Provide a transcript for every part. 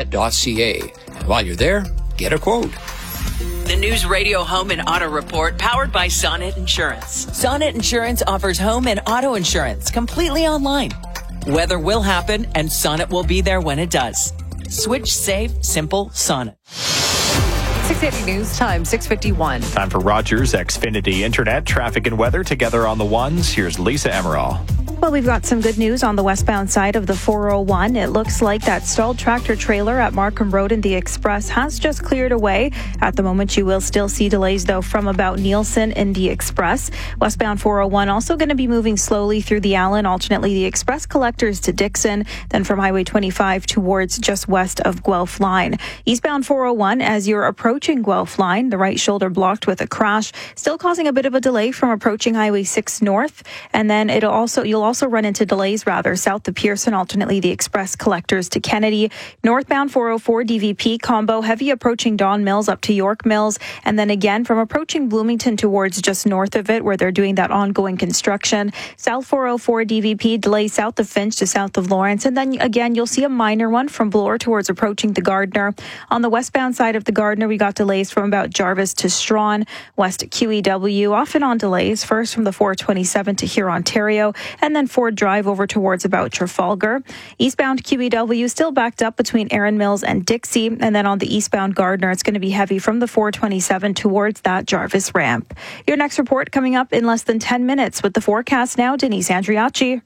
sonnet.ca. While you're there, get a quote. The News Radio Home and Auto Report, powered by Sonnet Insurance. Sonnet Insurance offers home and auto insurance completely online. Weather will happen, and Sonnet will be there when it does. Switch, save, simple, Sonnet. 680 News Time, 6:51. Time for Rogers Xfinity Internet, traffic and weather together on the ones. Here's Lisa Emerald. Well, we've got some good news on the westbound side of the 401. It looks like that stalled tractor trailer at Markham Road in the Express has just cleared away. At the moment, you will still see delays, though, from about Nielsen in the Express. Westbound 401 also going to be moving slowly through the Allen, alternately the Express collectors to Dixon, then from Highway 25 towards just west of Guelph Line. Eastbound 401, as you're approaching Guelph Line, the right shoulder blocked with a crash, still causing a bit of a delay from approaching Highway 6 north. And then you'll also run into delays south of Pearson, alternately the Express collectors to Kennedy. Northbound 404 DVP combo heavy approaching Don Mills up to York Mills, and then again from approaching Bloomington towards just north of it where they're doing that ongoing construction. South 404 DVP delays south of Finch to south of Lawrence, and then again you'll see a minor one from Bloor towards approaching the Gardner. On the westbound side of the Gardner, we got delays from about Jarvis to Strawn, west at QEW, off and on delays, first from the 427 to here, Ontario, and then Ford Drive over towards about Trafalgar. Eastbound QEW still backed up between Erin Mills and Dixie, and then on the eastbound Gardner, it's going to be heavy from the 427 towards that Jarvis ramp. Your next report coming up in less than 10 minutes with the forecast now, Denise Andriacci.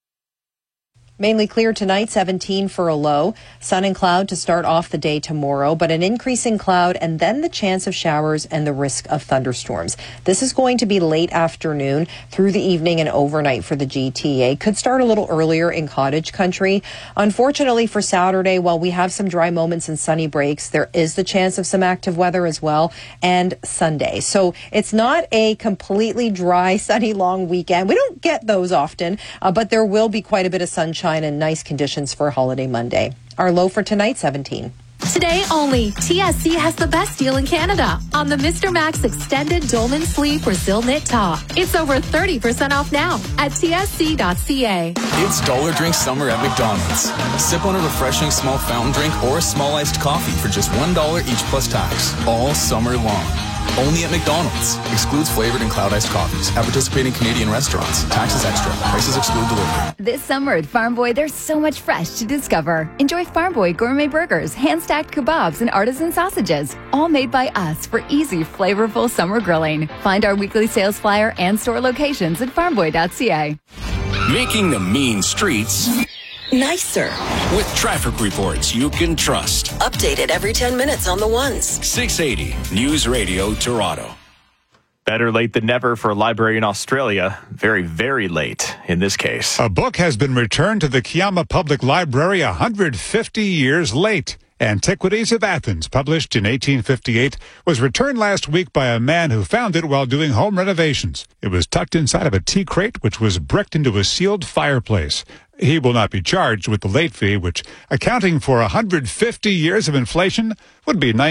Mainly clear tonight, 17 for a low. Sun and cloud to start off the day tomorrow, but an increasing cloud and then the chance of showers and the risk of thunderstorms. This is going to be late afternoon through the evening and overnight for the GTA. Could start a little earlier in cottage country. Unfortunately for Saturday, while we have some dry moments and sunny breaks, there is the chance of some active weather as well, and Sunday. So it's not a completely dry, sunny, long weekend. We don't get those often, but there will be quite a bit of sunshine and nice conditions for holiday Monday. Our low for tonight, 17. Today only, TSC has the best deal in Canada on the Mr. Max Extended Dolman Sleeve Brazil Knit Top. It's over 30% off now at tsc.ca. It's Dollar Drink Summer at McDonald's. Sip on a refreshing small fountain drink or a small iced coffee for just $1 each plus tax, all summer long. Only at McDonald's. Excludes flavored and cloud iced coffees. At participating Canadian restaurants. Taxes extra. Prices exclude delivery. This summer at Farm Boy, there's so much fresh to discover. Enjoy Farm Boy gourmet burgers, hand-stacked kebabs, and artisan sausages. All made by us for easy, flavorful summer grilling. Find our weekly sales flyer and store locations at farmboy.ca. Making the mean streets Nicer. with traffic reports you can trust. Updated every 10 minutes on the ones. 680 News Radio Toronto. Better late than never for a library in Australia. Very, very late in this case. A book has been returned to the Kiama Public Library 150 years late. Antiquities of Athens, published in 1858, was returned last week by a man who found it while doing home renovations. It was tucked inside of a tea crate, which was bricked into a sealed fireplace. He will not be charged with the late fee, which, accounting for 150 years of inflation, would be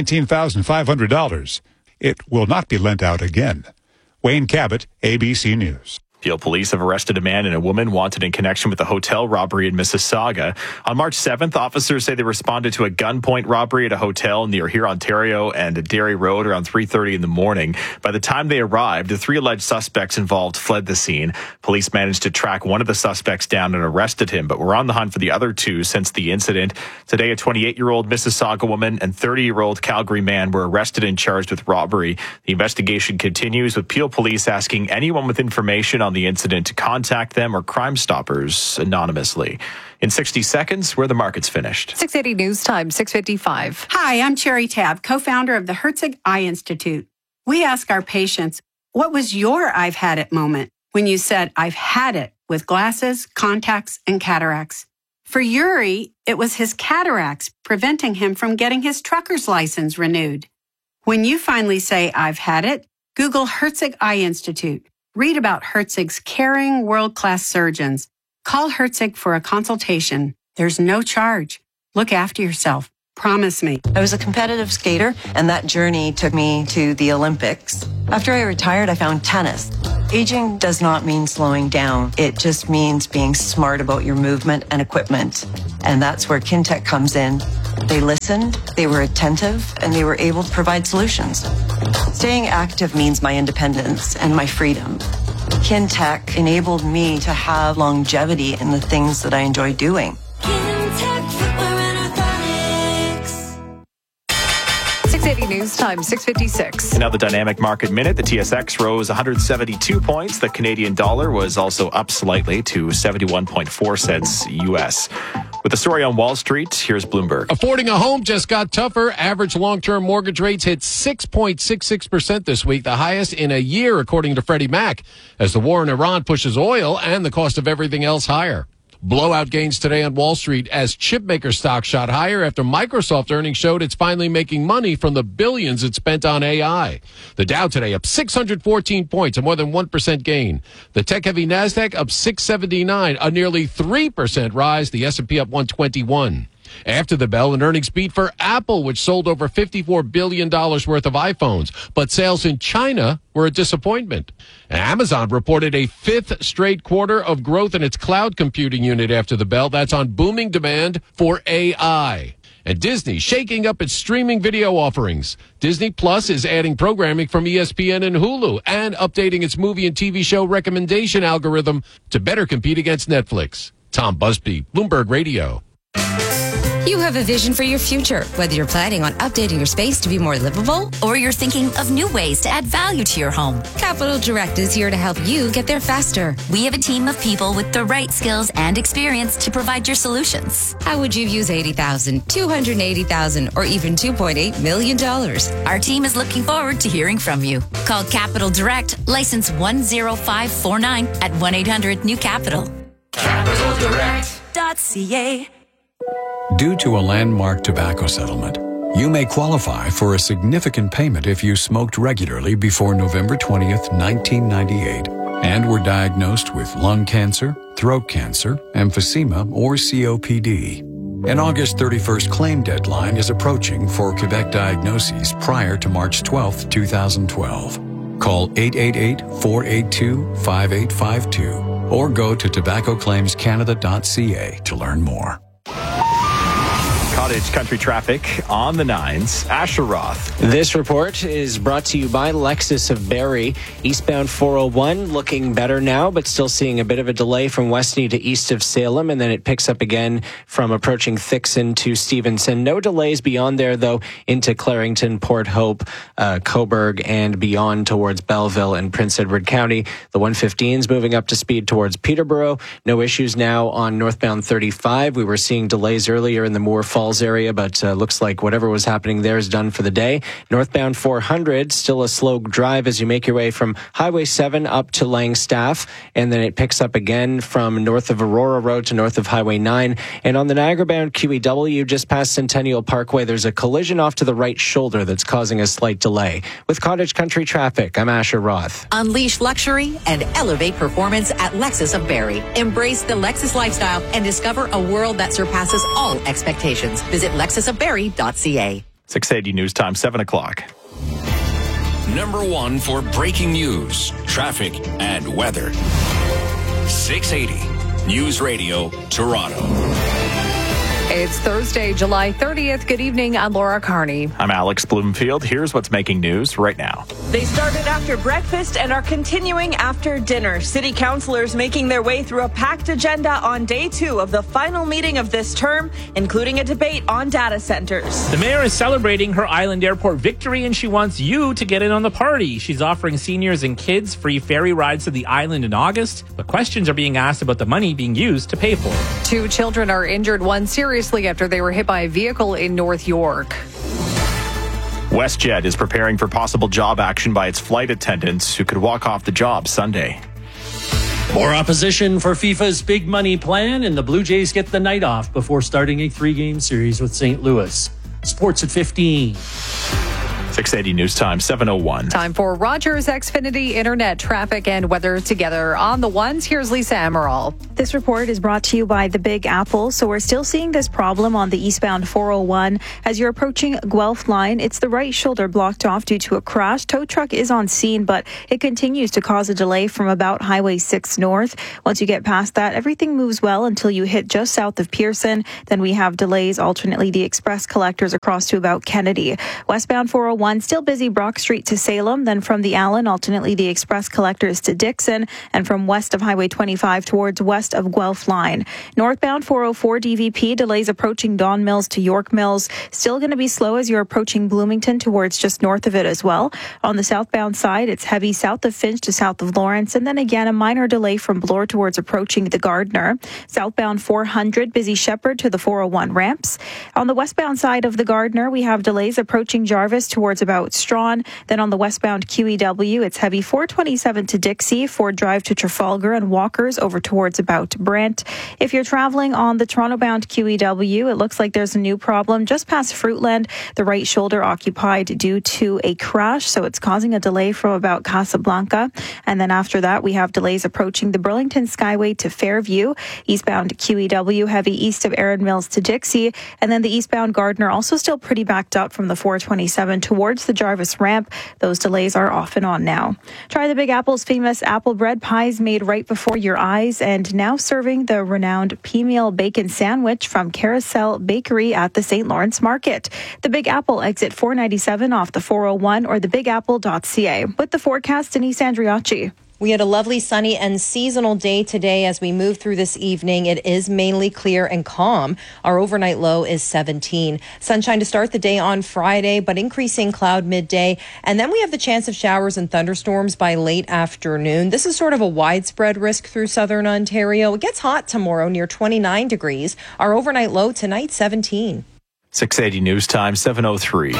$19,500. It will not be lent out again. Wayne Cabot, ABC News. Peel police have arrested a man and a woman wanted in connection with a hotel robbery in Mississauga. On March 7th, officers say they responded to a gunpoint robbery at a hotel near here, Ontario, and Derry Road around 3:30 in the morning. By the time they arrived, the three alleged suspects involved fled the scene. Police managed to track one of the suspects down and arrested him, but were on the hunt for the other two since the incident. Today, a 28-year-old Mississauga woman and 30-year-old Calgary man were arrested and charged with robbery. The investigation continues, with Peel police asking anyone with information on the incident to contact them or Crime Stoppers anonymously. In 60 seconds, where the market's finished. 680 News Time, 6:55. Hi, I'm Cherry Tabb, co-founder of the Herzig Eye Institute. We ask our patients, what was your I've had it moment when you said, I've had it with glasses, contacts, and cataracts? For Yuri, it was his cataracts preventing him from getting his trucker's license renewed. When you finally say, I've had it, Google Herzig Eye Institute. Read about Herzig's caring, world-class surgeons. Call Herzig for a consultation. There's no charge. Look after yourself. Promise me. I was a competitive skater, and that journey took me to the Olympics. After I retired, I found tennis. Aging does not mean slowing down. It just means being smart about your movement and equipment. And that's where Kintec comes in. They listened, they were attentive, and they were able to provide solutions. Staying active means my independence and my freedom. Kintec enabled me to have longevity in the things that I enjoy doing. 680 News Time, 6:56. And now the Dynamic Market Minute. The TSX rose 172 points. The Canadian dollar was also up slightly to 71.4 cents U.S. With the story on Wall Street, here's Bloomberg. Affording a home just got tougher. Average long-term mortgage rates hit 6.66% this week, the highest in a year, according to Freddie Mac, as the war in Iran pushes oil and the cost of everything else higher. Blowout gains today on Wall Street as chipmaker stock shot higher after Microsoft earnings showed it's finally making money from the billions it spent on AI. The Dow today up 614 points, a more than 1% gain. The tech-heavy NASDAQ up 679, a nearly 3% rise. The S&P up 121. After the bell, an earnings beat for Apple, which sold over $54 billion worth of iPhones. But sales in China were a disappointment. Amazon reported a fifth straight quarter of growth in its cloud computing unit after the bell. That's on booming demand for AI. And Disney shaking up its streaming video offerings. Disney Plus is adding programming from ESPN and Hulu and updating its movie and TV show recommendation algorithm to better compete against Netflix. Tom Busby, Bloomberg Radio. You have a vision for your future, whether you're planning on updating your space to be more livable or you're thinking of new ways to add value to your home. Capital Direct is here to help you get there faster. We have a team of people with the right skills and experience to provide your solutions. How would you use $80,000, $280,000, or even $2.8 million? Our team is looking forward to hearing from you. Call Capital Direct, license 10549 at 1-800-NEW-CAPITAL. CapitalDirect.ca. Due to a landmark tobacco settlement, you may qualify for a significant payment if you smoked regularly before November 20th, 1998, and were diagnosed with lung cancer, throat cancer, emphysema, or COPD. An August 31st claim deadline is approaching for Quebec diagnoses prior to March 12th, 2012. Call 888-482-5852 or go to tobaccoclaimscanada.ca to learn more. Cottage country traffic on the 9s. Asher Roth. This report is brought to you by Lexus of Barrie. Eastbound 401 looking better now, but still seeing a bit of a delay from Westney to east of Salem, and then it picks up again from approaching Thixon to Stevenson. No delays beyond there, though, into Clarington, Port Hope, Cobourg, and beyond towards Belleville and Prince Edward County. The 115 is moving up to speed towards Peterborough. No issues now on northbound 35. We were seeing delays earlier in the Moore Falls area, but looks like whatever was happening there is done for the day. Northbound 400, still a slow drive as you make your way from Highway 7 up to Langstaff, and then it picks up again from north of Aurora Road to north of Highway 9. And on the Niagara-bound QEW, just past Centennial Parkway, there's a collision off to the right shoulder that's causing a slight delay. With Cottage Country Traffic, I'm Asher Roth. Unleash luxury and elevate performance at Lexus of Barrie. Embrace the Lexus lifestyle and discover a world that surpasses all expectations. Visit lexusofbarrie.ca. 680 News Time, 7 o'clock. Number one for breaking news, traffic, and weather. 680 News Radio, Toronto. It's Thursday, July 30th. Good evening. I'm Laura Carney. I'm Alex Bloomfield. Here's what's making news right now. They started after breakfast and are continuing after dinner. City councillors making their way through a packed agenda on day 2 of the final meeting of this term, including a debate on data centers. The mayor is celebrating her Island Airport victory, and she wants you to get in on the party. She's offering seniors and kids free ferry rides to the island in August, but questions are being asked about the money being used to pay for it. 2 children are injured, one seriously after they were hit by a vehicle in North York. WestJet is preparing for possible job action by its flight attendants who could walk off the job Sunday. More opposition for FIFA's big money plan, and the Blue Jays get the night off before starting a 3-game series with St. Louis. Sports at 15. 680 News Time, 7:01. Time for Rogers Xfinity Internet traffic and weather together on the ones. Here's Lisa Amaral. This report is brought to you by the Big Apple. So we're still seeing this problem on the eastbound 401. As you're approaching Guelph line, it's the right shoulder blocked off due to a crash. Tow truck is on scene, but it continues to cause a delay from about Highway 6 north. Once you get past that, everything moves well until you hit just south of Pearson. Then we have delays alternately the express collectors across to about Kennedy. Westbound 401. Still busy Brock Street to Salem, then from the Allen, alternately the express collectors to Dixon, and from west of Highway 25 towards west of Guelph line. Northbound 404 DVP, delays approaching Don Mills to York Mills. Still going to be slow as you're approaching Bloomington towards just north of it as well. On the southbound side, it's heavy south of Finch to south of Lawrence, and then again a minor delay from Bloor towards approaching the Gardner. Southbound 400, busy Shepherd to the 401 ramps. On the westbound side of the Gardner, we have delays approaching Jarvis towards about Strawn. Then on the westbound QEW, it's heavy 427 to Dixie, Ford Drive to Trafalgar, and Walkers over towards about Brent. If you're traveling on the Toronto-bound QEW, it looks like there's a new problem just past Fruitland. The right shoulder occupied due to a crash, so it's causing a delay from about Casablanca. And then after that, we have delays approaching the Burlington Skyway to Fairview. Eastbound QEW, heavy east of Erin Mills to Dixie. And then the eastbound Gardner also still pretty backed up from the 427 towards the Jarvis ramp. Those delays are off and on now. Try the Big Apple's famous apple bread pies made right before your eyes, and now serving the renowned pea-meal bacon sandwich from Carousel Bakery at the St. Lawrence Market. The Big Apple, exit 497 off the 401 or thebigapple.ca. With the forecast, Denise Andriacci. We had a lovely sunny and seasonal day today. As we move through this evening, it is mainly clear and calm. Our overnight low is 17. Sunshine to start the day on Friday, but increasing cloud midday. And then we have the chance of showers and thunderstorms by late afternoon. This is sort of a widespread risk through southern Ontario. It gets hot tomorrow, near 29 degrees. Our overnight low tonight, 17. 680 News Time, 7:03.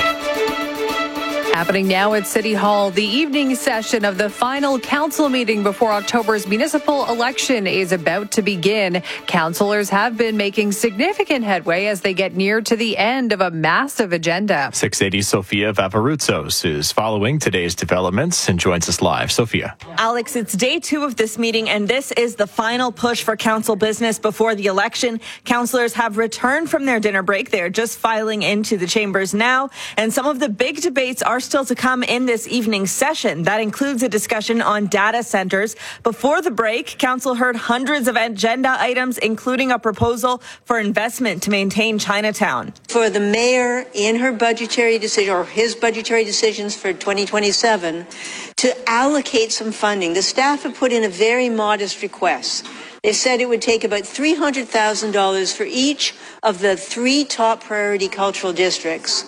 Happening now at City Hall, the evening session of the final council meeting before October's municipal election is about to begin. Councillors have been making significant headway as they get near to the end of a massive agenda. 680 Sophia Vavarutsos is following today's developments and joins us live. Sophia. Alex, it's day 2 of this meeting, and this is the final push for council business before the election. Councillors have returned from their dinner break. They're just filing into the chambers now, and some of the big debates are still to come in this evening's session. That includes a discussion on data centers. Before the break, council heard hundreds of agenda items, including a proposal for investment to maintain Chinatown. For the mayor, in her budgetary decision or his budgetary decisions for 2027, to allocate some funding. The staff have put in a very modest request. They said it would take about $300,000 for each of the 3 top priority cultural districts.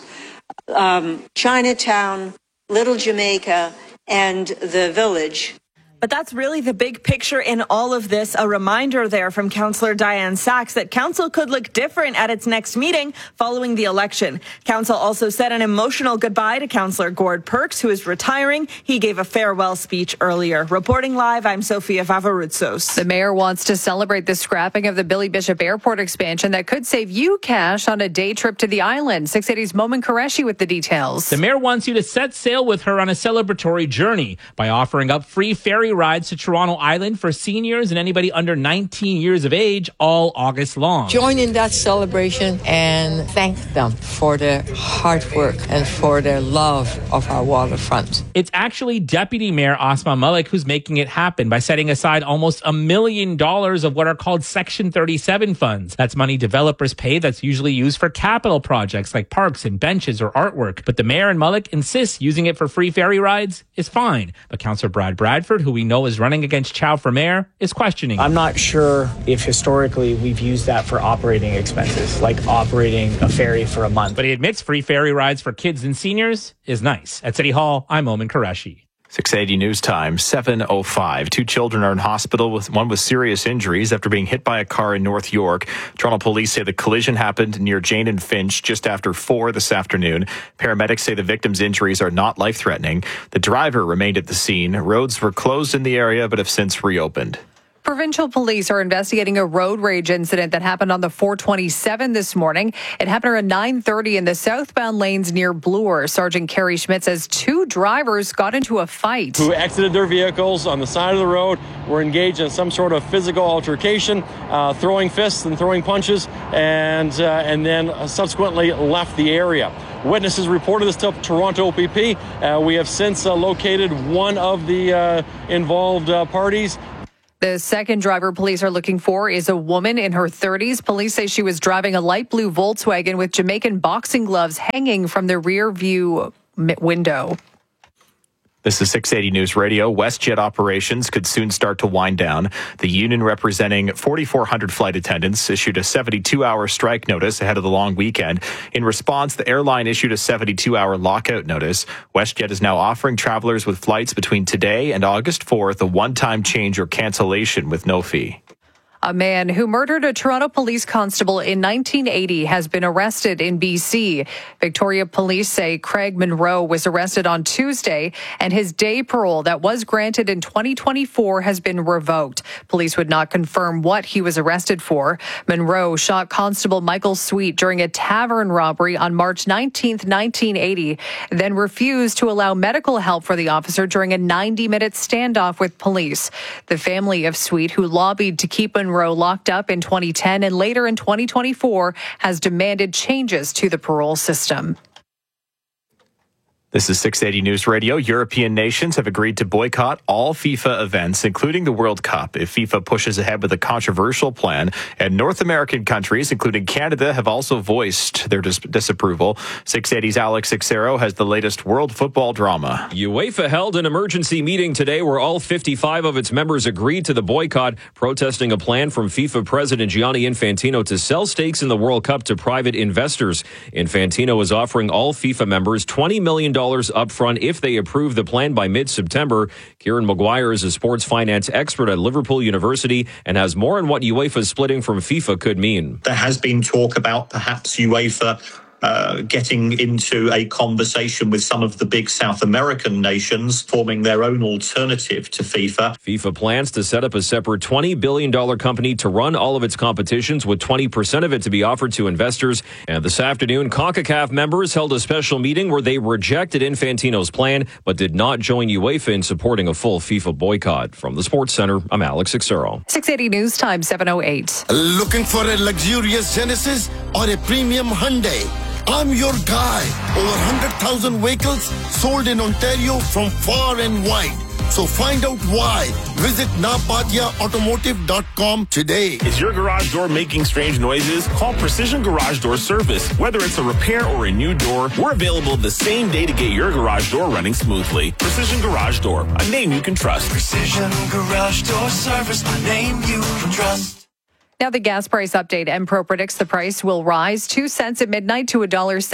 Chinatown, Little Jamaica, and the Village. But that's really the big picture in all of this. A reminder there from Councillor Diane Sachs that council could look different at its next meeting following the election. Council also said an emotional goodbye to Councillor Gord Perks, who is retiring. He gave a farewell speech earlier. Reporting live, I'm Sophia Vavarutsos. The mayor wants to celebrate the scrapping of the Billy Bishop Airport expansion that could save you cash on a day trip to the island. 680's Momin Qureshi with the details. The mayor wants you to set sail with her on a celebratory journey by offering up free ferry rides to Toronto Island for seniors and anybody under 19 years of age all August long. Join in that celebration and thank them for their hard work and for their love of our waterfront. It's actually Deputy Mayor Asma Malik who's making it happen by setting aside almost $1 million of what are called Section 37 funds. That's money developers pay that's usually used for capital projects like parks and benches or artwork. But the mayor and Malik insist using it for free ferry rides is fine. But Councillor Brad Bradford, who we know is running against Chow for mayor, is questioning. I'm not sure if historically we've used that for operating expenses, like operating a ferry for a month. But he admits free ferry rides for kids and seniors is nice. At City Hall, I'm Momin Qureshi. 680 News Time, 7:05. 2 children are in hospital, with one with serious injuries after being hit by a car in North York. Toronto police say the collision happened near Jane and Finch just after 4 this afternoon. Paramedics say the victim's injuries are not life-threatening. The driver remained at the scene. Roads were closed in the area but have since reopened. Provincial police are investigating a road rage incident that happened on the 427 this morning. It happened around 9:30 in the southbound lanes near Bloor. Sergeant Kerry Schmidt says two drivers got into a fight. Who exited their vehicles on the side of the road, were engaged in some sort of physical altercation, throwing fists and throwing punches, and then subsequently left the area. Witnesses reported this to Toronto OPP. We have since located one of the involved parties. The second driver police are looking for is a woman in her 30s. Police say she was driving a light blue Volkswagen with Jamaican boxing gloves hanging from the rear view window. This is 680 News Radio. WestJet operations could soon start to wind down. The union representing 4,400 flight attendants issued a 72-hour strike notice ahead of the long weekend. In response, the airline issued a 72-hour lockout notice. WestJet is now offering travelers with flights between today and August 4th a one-time change or cancellation with no fee. A man who murdered a Toronto police constable in 1980 has been arrested in BC. Victoria police say Craig Monroe was arrested on Tuesday, and his day parole that was granted in 2024 has been revoked. Police would not confirm what he was arrested for. Monroe shot Constable Michael Sweet during a tavern robbery on March 19, 1980, then refused to allow medical help for the officer during a 90-minute standoff with police. The family of Sweet, who lobbied to keep Monroe locked up in 2010 and later in 2024, has demanded changes to the parole system. This is 680 News Radio. European nations have agreed to boycott all FIFA events, including the World Cup, if FIFA pushes ahead with a controversial plan. And North American countries, including Canada, have also voiced their disapproval. 680's Alex Ixero has the latest world football drama. UEFA held an emergency meeting today where all 55 of its members agreed to the boycott, protesting a plan from FIFA President Gianni Infantino to sell stakes in the World Cup to private investors. Infantino is offering all FIFA members $20 million upfront if they approve the plan by mid-September. Kieran Maguire is a sports finance expert at Liverpool University and has more on what UEFA splitting from FIFA could mean. There has been talk about perhaps UEFA getting into a conversation with some of the big South American nations, forming their own alternative to FIFA. FIFA plans to set up a separate $20 billion company to run all of its competitions, with 20% of it to be offered to investors. And this afternoon, CONCACAF members held a special meeting where they rejected Infantino's plan, but did not join UEFA in supporting a full FIFA boycott. From the Sports Center, I'm Alex Ixero. 680 News Time, 7:08. Looking for a luxurious Genesis or a premium Hyundai? I'm your guy. Over 100,000 vehicles sold in Ontario from far and wide. So find out why. Visit napadiaautomotive.com today. Is your garage door making strange noises? Call Precision Garage Door Service. Whether it's a repair or a new door, we're available the same day to get your garage door running smoothly. Precision Garage Door, a name you can trust. Precision Garage Door Service, a name you can trust. Now the gas price update. MPro predicts the price will rise 2 cents at midnight to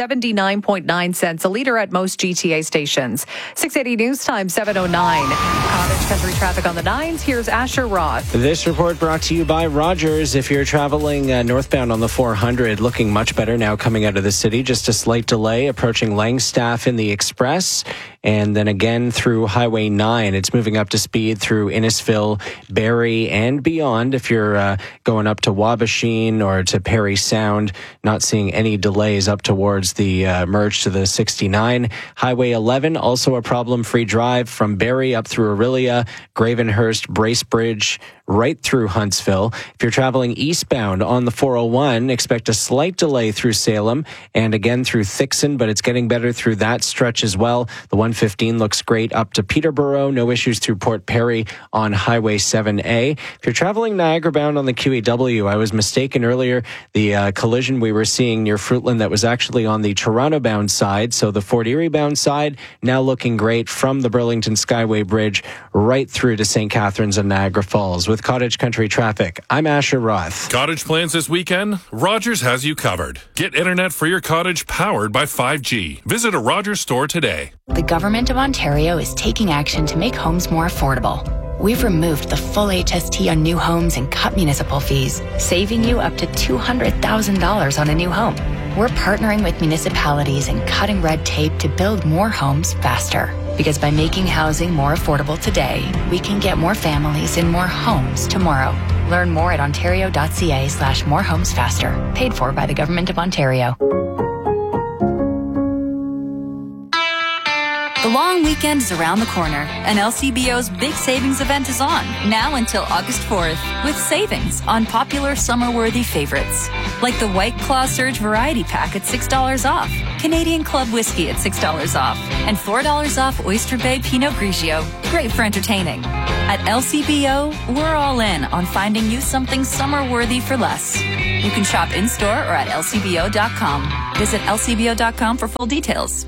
$1.79.9 a liter at most GTA stations. 680 News Time, 7:09. Cottage Country traffic on the 9s. Here's Asher Roth. This report brought to you by Rogers. If you're traveling northbound on the 400, looking much better now coming out of the city. Just a slight delay approaching Langstaff in the Express. And then again through Highway 9. It's moving up to speed through Innisfil, Barrie, and beyond. If you're going up to Wabashine or to Perry Sound, not seeing any delays up towards the merge to the 69. Highway 11, also a problem-free drive from Barrie up through Orillia, Gravenhurst, Bracebridge, right through Huntsville. If you're traveling eastbound on the 401, expect a slight delay through Salem and again through Thixon, but it's getting better through that stretch as well. The 115 looks great up to Peterborough. No issues through Port Perry on Highway 7A. If you're traveling Niagara bound on the QEW, I was mistaken earlier. The collision we were seeing near Fruitland that was actually on the Toronto bound side. So the Fort Erie bound side now looking great from the Burlington Skyway Bridge right through to St. Catharines and Niagara Falls. With Cottage Country traffic, I'm Asher Roth. Cottage plans this weekend? Rogers has you covered. Get internet for your cottage powered by 5G. Visit a Rogers store today. The Government of Ontario is taking action to make homes more affordable. We've removed the full HST on new homes and cut municipal fees, saving you up to $200,000 on a new home. We're partnering with municipalities and cutting red tape to build more homes faster. Because by making housing more affordable today, we can get more families in more homes tomorrow. Learn more at ontario.ca/morehomesfaster. Paid for by the Government of Ontario. The long weekend is around the corner, and LCBO's big savings event is on, now until August 4th, with savings on popular summer-worthy favorites, like the White Claw Surge Variety Pack at $6 off, Canadian Club Whiskey at $6 off, and $4 off Oyster Bay Pinot Grigio, great for entertaining. At LCBO, we're all in on finding you something summer-worthy for less. You can shop in-store or at lcbo.com. Visit lcbo.com for full details.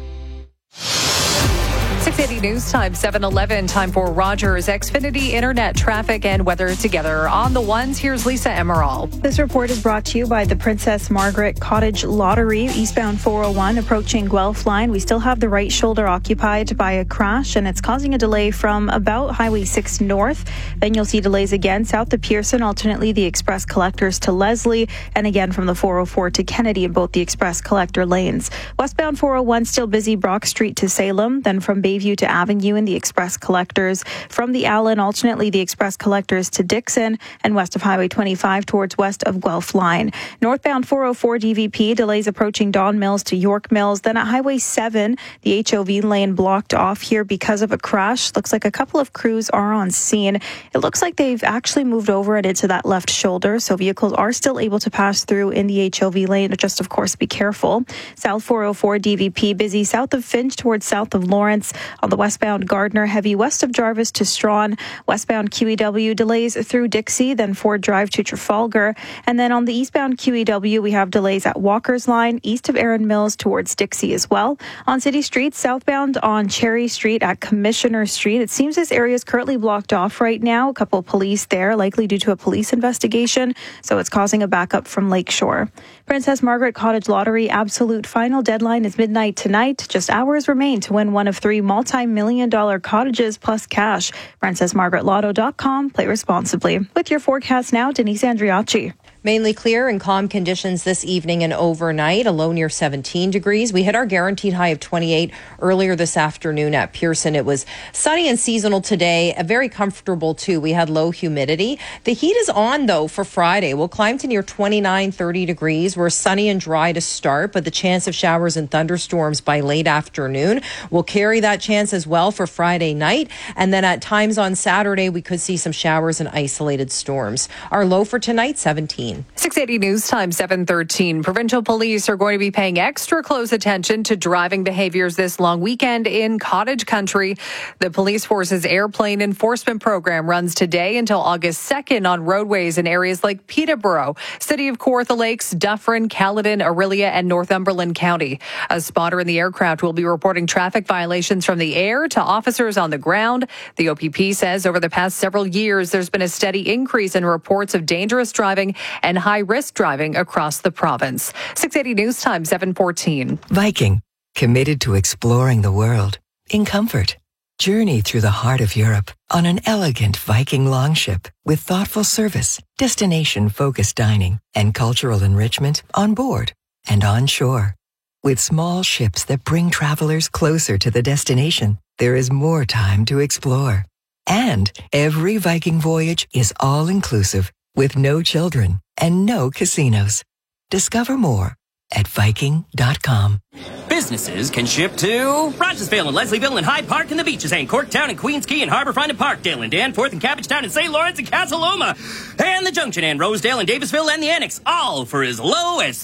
680 News Time, 7:11. Time for Rogers Xfinity Internet traffic and weather together. On the ones, here's Lisa Emerald. This report is brought to you by the Princess Margaret Cottage Lottery, eastbound 401, approaching Guelph Line. We still have the right shoulder occupied by a crash, and it's causing a delay from about Highway 6 north. Then you'll see delays again south of Pearson, alternately the Express Collectors to Leslie, and again from the 404 to Kennedy in both the Express Collector lanes. Westbound 401 still busy Brock Street to Salem, then from Bayview to Avenue in the Express Collectors. From the Allen, alternately the Express Collectors to Dixon, and west of Highway 25 towards west of Guelph Line. Northbound 404 DVP, delays approaching Don Mills to York Mills. Then at Highway 7, the HOV lane blocked off here because of a crash. Looks like a couple of crews are on scene. It looks like they've actually moved over and into that left shoulder, so vehicles are still able to pass through in the HOV lane. Just, of course, be careful. South 404 DVP, busy south of Finch towards south of Lawrence. On the westbound Gardner, heavy west of Jarvis to Strawn. Westbound QEW, delays through Dixie, then Ford Drive to Trafalgar. And then on the eastbound QEW, we have delays at Walker's Line, east of Erin Mills towards Dixie as well. On city streets, southbound on Cherry Street at Commissioner Street. It seems this area is currently blocked off right now. A couple of police there, likely due to a police investigation. So it's causing a backup from Lakeshore. Princess Margaret Cottage Lottery absolute final deadline is midnight tonight. Just hours remain to win one of 3 multi-million-dollar cottages plus cash. PrincessMargaretLotto.com. Play responsibly. With your forecast now, Denise Andriacci. Mainly clear and calm conditions this evening and overnight, a low near 17 degrees. We hit our guaranteed high of 28 earlier this afternoon at Pearson. It was sunny and seasonal today, very comfortable too. We had low humidity. The heat is on though for Friday. We'll climb to near 29, 30 degrees. We're sunny and dry to start, but the chance of showers and thunderstorms by late afternoon. We'll carry that chance as well for Friday night. And then at times on Saturday, we could see some showers and isolated storms. Our low for tonight, 17. 680 News Time, 7:13. Provincial police are going to be paying extra close attention to driving behaviors this long weekend in cottage country. The police force's airplane enforcement program runs today until August 2nd on roadways in areas like Peterborough, City of Kawartha Lakes, Dufferin, Caledon, Orillia, and Northumberland County. A spotter in the aircraft will be reporting traffic violations from the air to officers on the ground. The OPP says over the past several years, there's been a steady increase in reports of dangerous driving and high-risk driving across the province. 680 News Time, 7:14. Viking, committed to exploring the world in comfort. Journey through the heart of Europe on an elegant Viking longship with thoughtful service, destination-focused dining, and cultural enrichment on board and on shore. With small ships that bring travelers closer to the destination, there is more time to explore. And every Viking voyage is all-inclusive with no children and no casinos. Discover more at Viking.com. Businesses can ship to Rogersville and Leslieville and Hyde Park and the Beaches and Corktown and Queens Quay and Harbourfront and Parkdale and Danforth and Cabbagetown and St. Lawrence and Casaloma and the Junction and Rosedale and Davisville and the Annex, all for as low as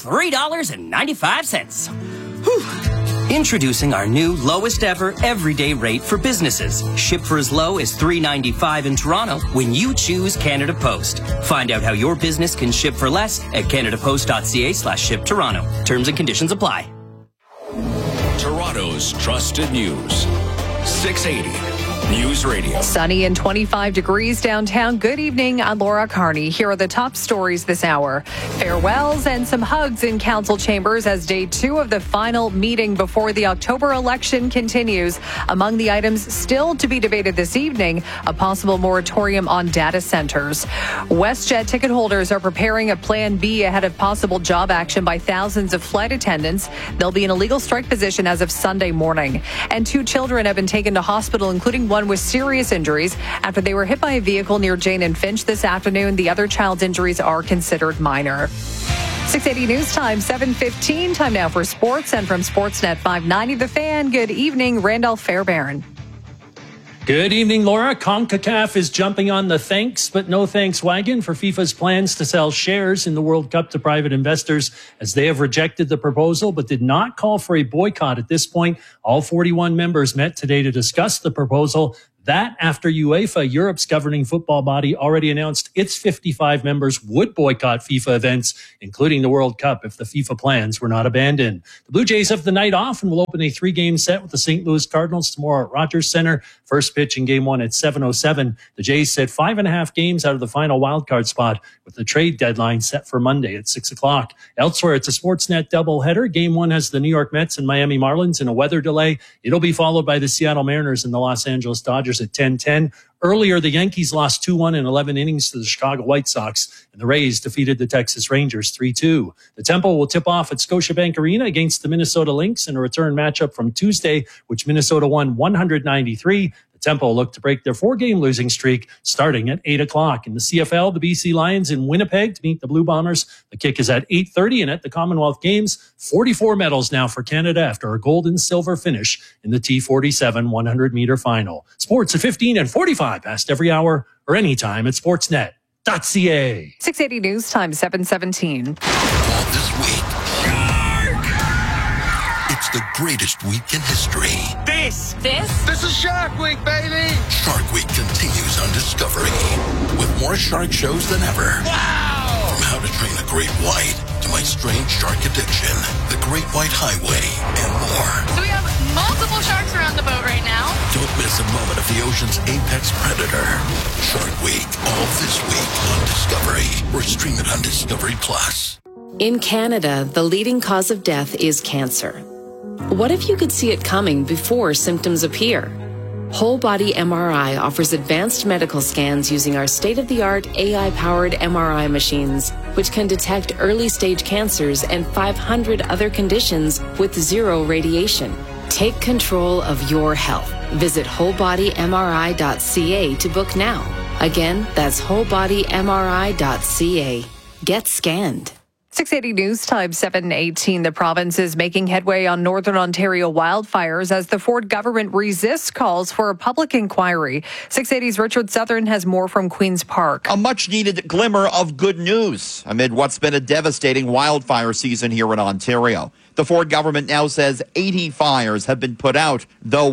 $3.95. Whew. Introducing our new lowest ever everyday rate for businesses. Ship for as low as $3.95 in Toronto when you choose Canada Post. Find out how your business can ship for less at canadapost.ca/ship Toronto. Terms and conditions apply. Toronto's trusted news. 680 News Radio. Sunny and 25 degrees downtown. Good evening. I'm Laura Carney. Here are the top stories this hour. Farewells and some hugs in council chambers as day 2 of the final meeting before the October election continues. Among the items still to be debated this evening, a possible moratorium on data centers. WestJet ticket holders are preparing a plan B ahead of possible job action by thousands of flight attendants. They'll be in a legal strike position as of Sunday morning. And 2 children have been taken to hospital, including one with serious injuries after they were hit by a vehicle near Jane and Finch this afternoon. The other child's injuries are considered minor. 680 News Time, 7:15. Time now for sports. And from Sportsnet 590 The Fan, good evening, Randolph Fairbairn. Good evening, Laura. CONCACAF is jumping on the thanks but no thanks wagon for FIFA's plans to sell shares in the World Cup to private investors, as they have rejected the proposal but did not call for a boycott at this point. All 41 members met today to discuss the proposal. That after UEFA, Europe's governing football body, already announced its 55 members would boycott FIFA events, including the World Cup, if the FIFA plans were not abandoned. The Blue Jays have the night off and will open a 3-game set with the St. Louis Cardinals tomorrow at Rogers Center. First pitch in Game 1 at 7:07. The Jays sit 5.5 games out of the final wildcard spot, with the trade deadline set for Monday at 6 o'clock. Elsewhere, it's a Sportsnet doubleheader. Game 1 has the New York Mets and Miami Marlins in a weather delay. It'll be followed by the Seattle Mariners and the Los Angeles Dodgers at 10:10. Earlier, the Yankees lost 2-1 in 11 innings to the Chicago White Sox, and the Rays defeated the Texas Rangers 3-2. The Temple will tip off at Scotiabank Arena against the Minnesota Lynx in a return matchup from Tuesday, which Minnesota won 193. The Temple look to break their 4-game losing streak starting at 8 o'clock. In the CFL, the BC Lions in Winnipeg to meet the Blue Bombers. The kick is at 8:30, and at the Commonwealth Games, 44 medals now for Canada after a gold and silver finish in the T47 100-meter final. Sports at 15 and 45 past every hour or anytime at sportsnet.ca. 680 News Time, 7:17. This week, it's the greatest week in history. This is Shark Week, baby! Shark Week continues on Discovery with more shark shows than ever. Wow! From How to Train a Great White to My Strange Shark Addiction, The Great White Highway, and more. So we have multiple sharks around the boat right now. Don't miss a moment of the ocean's apex predator. Shark Week, all this week on Discovery, or stream it on Discovery Plus. In Canada, the leading cause of death is cancer. What if you could see it coming before symptoms appear? Whole Body MRI offers advanced medical scans using our state-of-the-art AI-powered MRI machines, which can detect early-stage cancers and 500 other conditions with zero radiation. Take control of your health. Visit wholebodymri.ca to book now. Again, that's wholebodymri.ca. Get scanned. 680 News Time, 7:18. The province is making headway on Northern Ontario wildfires as the Ford government resists calls for a public inquiry. 680's Richard Southern has more from Queen's Park. A much-needed glimmer of good news amid what's been a devastating wildfire season here in Ontario. The Ford government now says 80 fires have been put out, though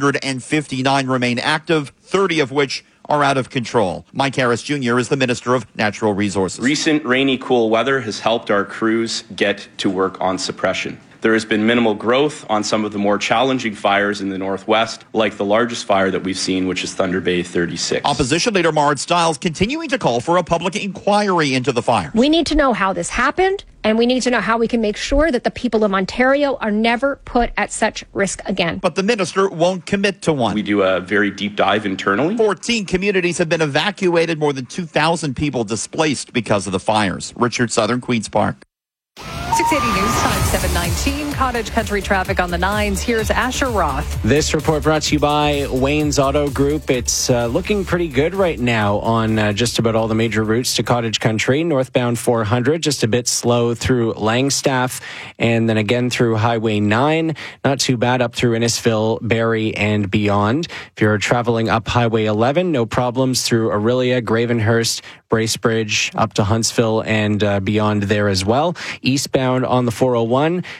159 remain active, 30 of which are out of control. Mike Harris Jr. is the Minister of Natural Resources. Recent rainy, cool weather has helped our crews get to work on suppression. There has been minimal growth on some of the more challenging fires in the Northwest, like the largest fire that we've seen, which is Thunder Bay 36. Opposition Leader Marit Stiles continuing to call for a public inquiry into the fire. We need to know how this happened, and we need to know how we can make sure that the people of Ontario are never put at such risk again. But the minister won't commit to one. We do a very deep dive internally. 14 communities have been evacuated, more than 2,000 people displaced because of the fires. Richard Southern, Queen's Park. 680 News Time, 7:19. Cottage country traffic on the 9s. Here's Asher Roth. This report brought to you by Wayne's Auto Group. It's looking pretty good right now on just about all the major routes to Cottage Country. Northbound 400, just a bit slow through Langstaff, and then again through Highway 9. Not too bad up through Innisfil, Barrie, and beyond. If you're traveling up Highway 11, no problems through Orillia, Gravenhurst, Bracebridge, up to Huntsville, and beyond there as well. Eastbound on the 401, just a bit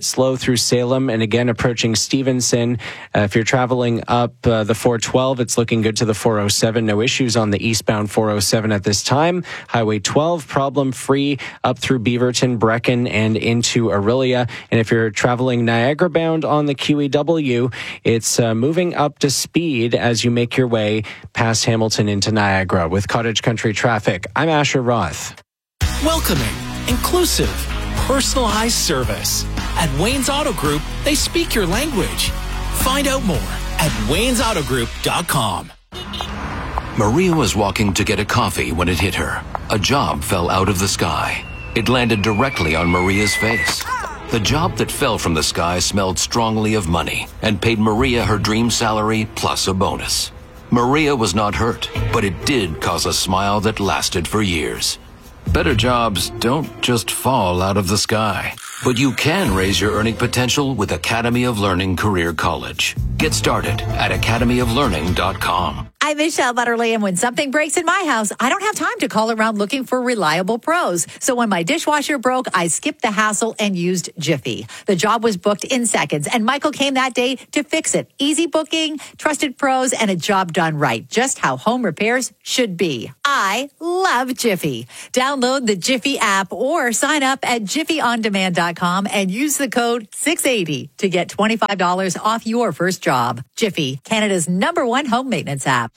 slow through Salem and again approaching Stevenson. If you're traveling up the 412, it's looking good to the 407. No issues on the eastbound 407 at this time. Highway 12, problem-free up through Beaverton, Brecken, and into Orillia. And if you're traveling Niagara bound on the QEW, it's moving up to speed as you make your way past Hamilton into Niagara. With Cottage Country traffic, I'm Asher Roth. Welcoming, inclusive, personalized service. At Wayne's Auto Group, they speak your language. Find out more at waynesautogroup.com. Maria was walking to get a coffee when it hit her. A job fell out of the sky. It landed directly on Maria's face. The job that fell from the sky smelled strongly of money and paid Maria her dream salary plus a bonus. Maria was not hurt, but it did cause a smile that lasted for years. Better jobs don't just fall out of the sky, but you can raise your earning potential with Academy of Learning Career College. Get started at academyoflearning.com. I'm Michelle Butterly, and when something breaks in my house, I don't have time to call around looking for reliable pros. So when my dishwasher broke, I skipped the hassle and used Jiffy. The job was booked in seconds, and Michael came that day to fix it. Easy booking, trusted pros, and a job done right. Just how home repairs should be. I love Jiffy. Download the Jiffy app or sign up at jiffyondemand.com and use the code 680 to get $25 off your first job. Jiffy, Canada's #1 home maintenance app.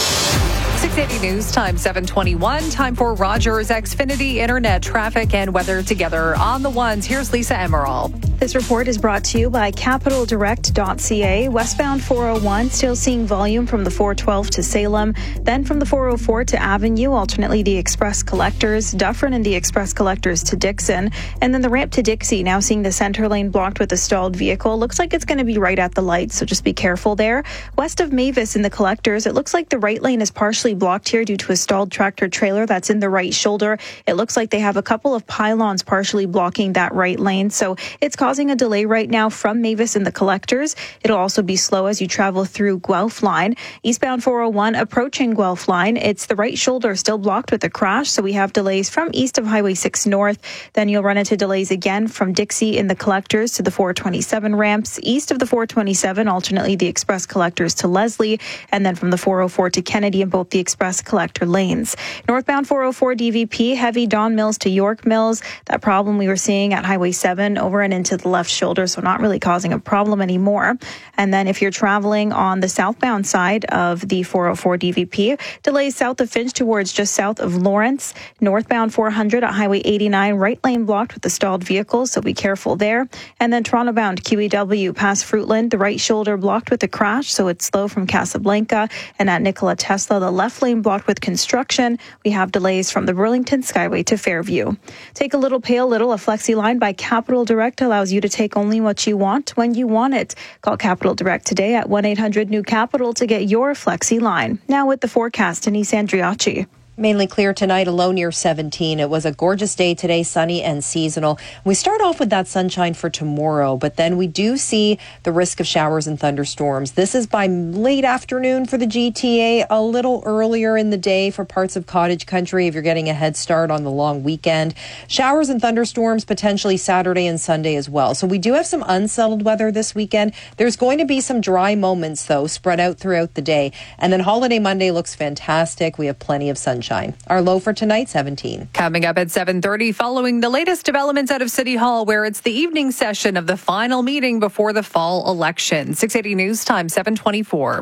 680 News Time 7:21. Time for Rogers Xfinity Internet traffic and weather together on the ones. Here's Lisa Emerald. This report is brought to you by CapitalDirect.ca. Westbound 401 still seeing volume from the 412 to Salem, then from the 404 to Avenue, alternately the Express Collectors, Dufferin and the Express Collectors to Dixon, and then the ramp to Dixie now seeing the center lane blocked with a stalled vehicle. Looks like it's going to be right at the light, so just be careful there. West of Mavis in the Collectors, it looks like the right lane is partially blocked here due to a stalled tractor trailer that's in the right shoulder. It looks like they have a couple of pylons partially blocking that right lane, so it's causing a delay right now from Mavis in the Collectors. It'll also be slow as you travel through Guelph line. Eastbound 401 approaching Guelph line, it's the right shoulder still blocked with a crash, so we have delays from east of Highway 6 North. Then you'll run into delays again from Dixie in the Collectors to the 427 ramps, east of the 427, alternately the Express Collectors to Leslie, and then from the 404 to Kennedy in both the Express Collector lanes. Northbound 404 DVP, heavy Don Mills to York Mills. That problem we were seeing at Highway 7 over and into the left shoulder, so not really causing a problem anymore. And then if you're traveling on the southbound side of the 404 DVP, delays south of Finch towards just south of Lawrence. Northbound 400 at Highway 89, right lane blocked with the stalled vehicle, so be careful there. And then Toronto-bound QEW past Fruitland, the right shoulder blocked with a crash, so it's slow from Casablanca. And at Nikola Tesla, the left lane blocked with construction. We have delays from the Burlington Skyway to Fairview. Take a little, pay a little. A Flexi line by Capital Direct allows you to take only what you want when you want it. Call Capital Direct today at 1-800-NEW-CAPITAL to get your Flexi line. Now with the forecast, Denise Andriachi. Mainly clear tonight, a low near 17. It was a gorgeous day today, sunny and seasonal. We start off with that sunshine for tomorrow, but then we do see the risk of showers and thunderstorms. This is by late afternoon for the GTA, a little earlier in the day for parts of Cottage Country if you're getting a head start on the long weekend. Showers and thunderstorms potentially Saturday and Sunday as well. So we do have some unsettled weather this weekend. There's going to be some dry moments, though, spread out throughout the day. And then Holiday Monday looks fantastic. We have plenty of sunshine. Our low for tonight, 17. Coming up at 7:30, following the latest developments out of City Hall, where it's the evening session of the final meeting before the fall election. 680 News Time, 7:24.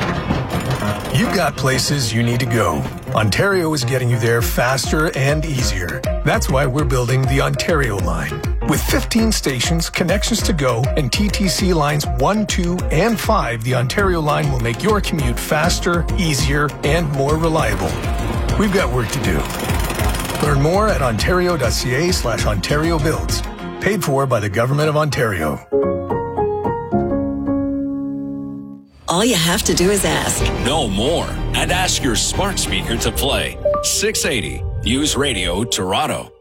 You've got places you need to go. Ontario is getting you there faster and easier. That's why we're building the Ontario line. With 15 stations, connections to go, and TTC lines 1, 2, and 5, the Ontario line will make your commute faster, easier, and more reliable. We've got work to do. Learn more at ontario.ca/Ontario Builds. Paid for by the Government of Ontario. All you have to do is ask. Know more and ask your smart speaker to play 680 News Radio Toronto.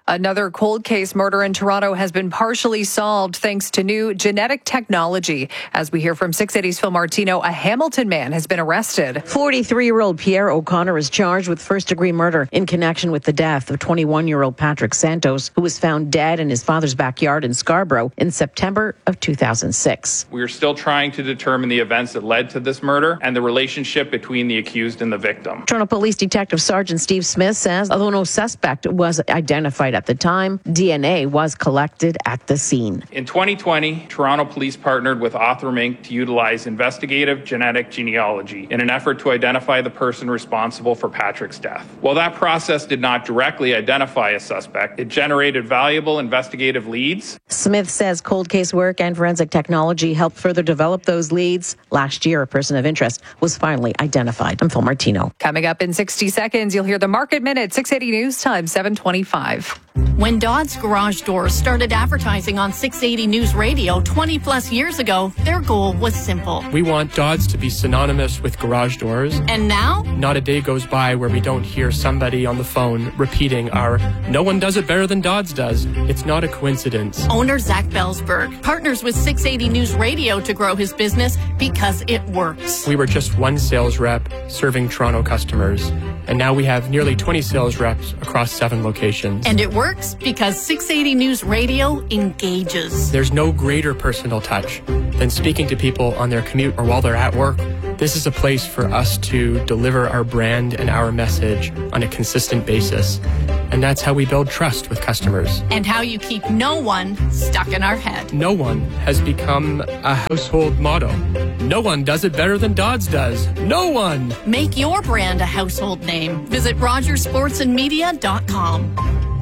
Another cold case murder in Toronto has been partially solved thanks to new genetic technology. As we hear from 680's Phil Martino, a Hamilton man has been arrested. 43-year-old Pierre O'Connor is charged with first-degree murder in connection with the death of 21-year-old Patrick Santos, who was found dead in his father's backyard in Scarborough in September of 2006. We are still trying to determine the events that led to this murder and the relationship between the accused and the victim. Toronto Police Detective Sergeant Steve Smith says although no suspect was identified at the time, DNA was collected at the scene. In 2020, Toronto Police partnered with Othram Inc. to utilize investigative genetic genealogy in an effort to identify the person responsible for Patrick's death. While that process did not directly identify a suspect, it generated valuable investigative leads. Smith says cold case work and forensic technology helped further develop those leads. Last year, a person of interest was finally identified. I'm Phil Martino. Coming up in 60 seconds, you'll hear the Market Minute, 680 News Time, 7:25. When Dodds Garage Doors started advertising on 680 News Radio 20 plus years ago, their goal was simple. We want Dodds to be synonymous with garage doors. And now? Not a day goes by where we don't hear somebody on the phone repeating our "no one does it better than Dodds does." It's not a coincidence. Owner Zach Belsberg partners with 680 News Radio to grow his business because it works. We were just one sales rep serving Toronto customers, and now we have nearly 20 sales reps across 7 locations. And it works because 680 News Radio engages. There's no greater personal touch than speaking to people on their commute or while they're at work. This is a place for us to deliver our brand and our message on a consistent basis. And that's how we build trust with customers. And how you keep no one stuck in our head. No one has become a household motto. No one does it better than Dodds does. No one! Make your brand a household name. Visit RogersSportsandMedia.com.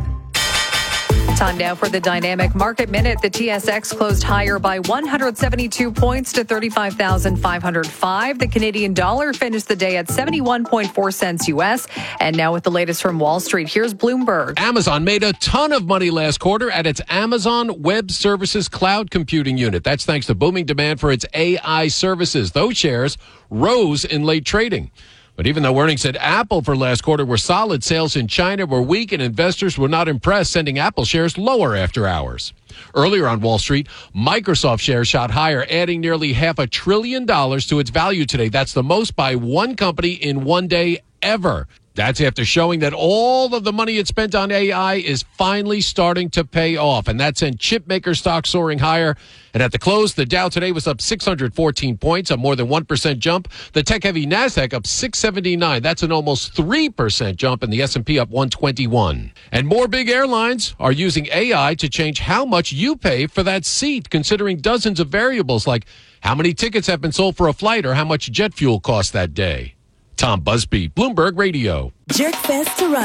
Time now for the Dynamic Market Minute. The TSX closed higher by 172 points to 35,505. The Canadian dollar finished the day at 71.4 cents U.S. And now with the latest from Wall Street, here's Bloomberg. Amazon made a ton of money last quarter at its Amazon Web Services cloud computing unit. That's thanks to booming demand for its AI services. Those shares rose in late trading. But even though earnings at Apple for last quarter were solid, sales in China were weak and investors were not impressed, sending Apple shares lower after hours. Earlier on Wall Street, Microsoft shares shot higher, adding nearly $500 billion to its value today. That's the most by one company in one day ever. That's after showing that all of the money it spent on AI is finally starting to pay off. And that sent chip maker stocks soaring higher. And at the close, the Dow today was up 614 points, a more than 1% jump. The tech-heavy NASDAQ up 679. That's an almost 3% jump, and the S&P up 121. And more big airlines are using AI to change how much you pay for that seat, considering dozens of variables like how many tickets have been sold for a flight or how much jet fuel cost that day. Tom Busby, Bloomberg Radio. Jerkfest Toronto.